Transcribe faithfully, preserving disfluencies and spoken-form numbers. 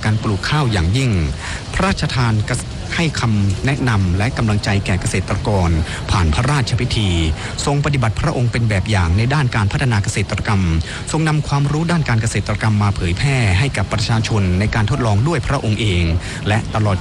การปลูกข้าวอย่างยิ่งพระราชทานให้คำแนะนำและกำลังใจแก่เกษตรกรผ่านพระราชพิธีทรงปฏิบัติพระองค์เป็นแบบอย่างในด้านการพัฒนาเกษตรกรรมทรงนำความรู้ด้านการเกษตรกรรมมาเผยแพร่ให้กับประชาชนในการทดลองด้วยพระองค์เองและตลอด